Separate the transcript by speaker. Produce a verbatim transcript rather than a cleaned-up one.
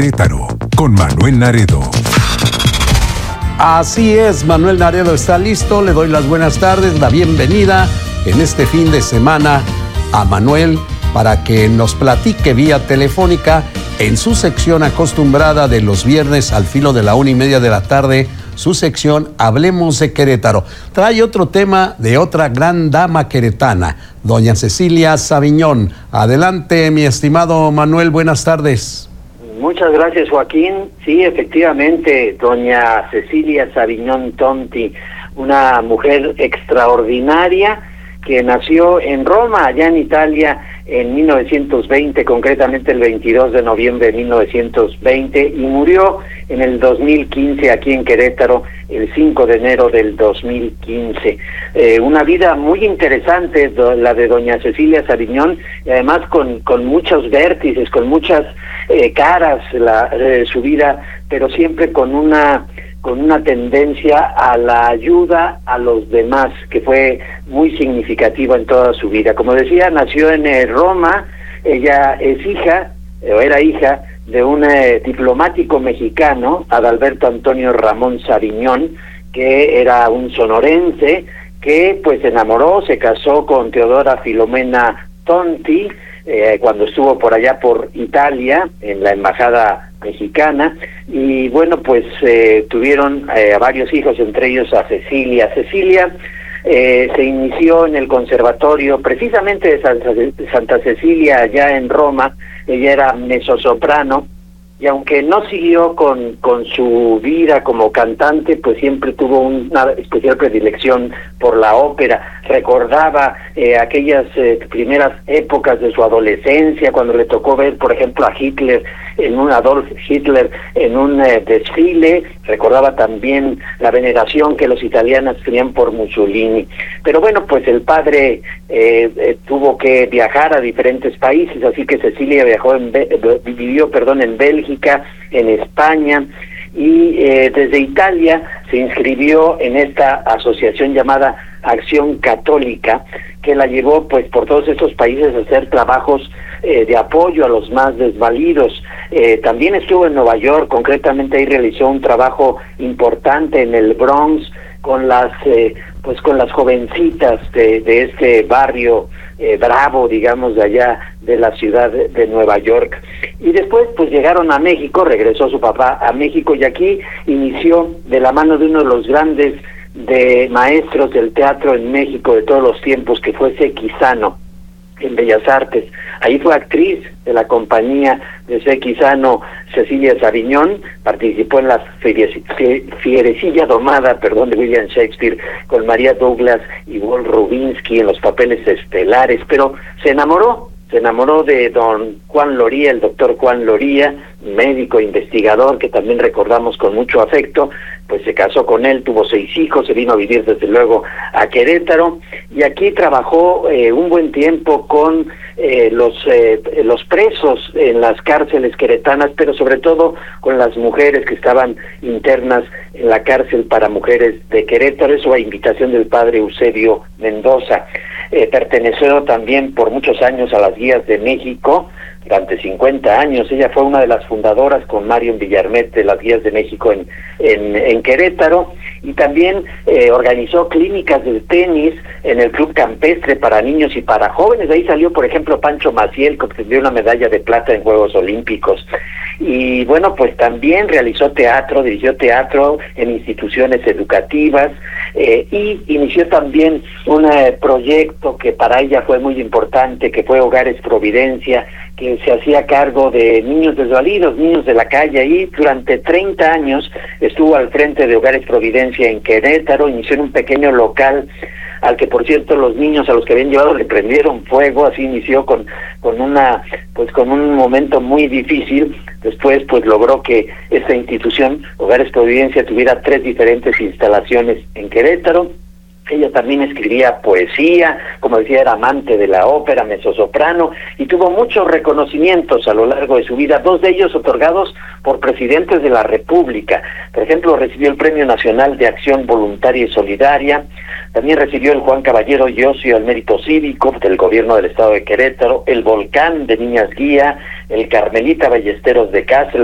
Speaker 1: Querétaro, con Manuel Naredo.
Speaker 2: Así es, Manuel Naredo está listo. Le doy las buenas tardes, la bienvenida en este fin de semana a Manuel para que nos platique vía telefónica en su sección acostumbrada de los viernes al filo de la una y media de la tarde, su sección Hablemos de Querétaro. Trae otro tema de otra gran dama queretana, doña Cecilia Sabiñón. Adelante, mi estimado Manuel, buenas tardes.
Speaker 3: Muchas gracias, Joaquín. Sí, efectivamente, doña Cecilia Sabiñón Tonti, una mujer extraordinaria que nació en Roma, allá en Italia, en mil novecientos veinte, concretamente el veintidós de noviembre de mil novecientos veinte, y murió en el dos mil quince aquí en Querétaro, el cinco de enero del dos mil quince. Eh, una vida muy interesante, do, la de doña Cecilia Sabiñón, y además con, con muchos vértices, con muchas eh, caras, la, eh, su vida, pero siempre con una... con una tendencia a la ayuda a los demás, que fue muy significativa en toda su vida. Como decía, nació en eh, Roma. Ella es hija, o era hija, de un eh, diplomático mexicano, Adalberto Antonio Ramón Sabiñón, que era un sonorense, que pues se enamoró, se casó con Teodora Filomena Tonti, eh, cuando estuvo por allá por Italia, en la embajada mexicana, y bueno, pues eh, tuvieron eh, a varios hijos, entre ellos a Cecilia. Cecilia eh, se inició en el conservatorio precisamente de Santa, Santa Cecilia, allá en Roma. Ella era mezzosoprano, y aunque no siguió con, con su vida como cantante, pues siempre tuvo una especial predilección por la ópera. Recordaba eh, aquellas eh, primeras épocas de su adolescencia, cuando le tocó ver, por ejemplo, a Hitler, en un Adolf Hitler, en un eh, desfile. Recordaba también la veneración que los italianos tenían por Mussolini. Pero bueno, pues el padre eh, eh, tuvo que viajar a diferentes países, así que Cecilia viajó en, vivió, perdón, en Bélgica, en España, y eh, desde Italia se inscribió en esta asociación llamada Acción Católica, que la llevó pues por todos estos países a hacer trabajos eh, de apoyo a los más desvalidos. Eh, también estuvo en Nueva York, concretamente ahí realizó un trabajo importante en el Bronx con las eh, pues con las jovencitas de, de este barrio eh, bravo, digamos, de allá de la ciudad de, de Nueva York. Y después pues llegaron a México, regresó su papá a México, y aquí inició de la mano de uno de los grandes de maestros del teatro en México de todos los tiempos, que fue Sequizano, en Bellas Artes. Ahí fue actriz de la compañía de Sequizano, Cecilia Sabiñón. Participó en la Fierecilla Domada, perdón, de William Shakespeare, con María Douglas y Walt Rubinsky en los papeles estelares, pero se enamoró, se enamoró de don Juan Loría, el doctor Juan Loría, médico investigador que también recordamos con mucho afecto. Pues se casó con él, tuvo seis hijos, se vino a vivir desde luego a Querétaro, y aquí trabajó eh, un buen tiempo con eh, los eh, los presos en las cárceles queretanas, pero sobre todo con las mujeres que estaban internas en la cárcel para mujeres de Querétaro, eso a invitación del padre Eusebio Mendoza. Eh, perteneció también por muchos años a las Guías de México, durante cincuenta años. Ella fue una de las fundadoras con Mario Villarmet de las Guías de México en, en, en Querétaro, y también eh, organizó clínicas de tenis en el Club Campestre para niños y para jóvenes. De ahí salió, por ejemplo, Pancho Maciel, que obtuvo una medalla de plata en Juegos Olímpicos. Y bueno, pues también realizó teatro, dirigió teatro en instituciones educativas, eh, y inició también un eh, proyecto que para ella fue muy importante, que fue Hogares Providencia, que se hacía cargo de niños desvalidos, niños de la calle. Y durante treinta años estuvo al frente de Hogares Providencia en Querétaro. Inició en un pequeño local al que, por cierto, los niños a los que habían llevado le prendieron fuego. Así inició con con una pues con un momento muy difícil. Después pues logró que esta institución, Hogares Providencia, tuviera tres diferentes instalaciones en Querétaro. Ella también escribía poesía, como decía, era amante de la ópera, mezzosoprano, y tuvo muchos reconocimientos a lo largo de su vida, dos de ellos otorgados por presidentes de la República. Por ejemplo, recibió el Premio Nacional de Acción Voluntaria y Solidaria, también recibió el Juan Caballero y Ocio al Mérito Cívico del Gobierno del Estado de Querétaro, el Volcán de Niñas Guía, el Carmelita Ballesteros de Cáceres,